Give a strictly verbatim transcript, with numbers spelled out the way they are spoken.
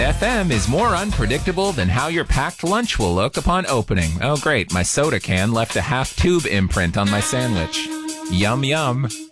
F M is more unpredictable than how your packed lunch will look upon opening. Oh, great. My soda can left a half-tube imprint on my sandwich. Yum, yum.